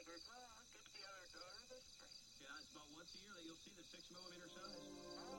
figures, well, I'll get the other door of the street. Yeah, it's about once a year that you'll see the 6 millimeter size.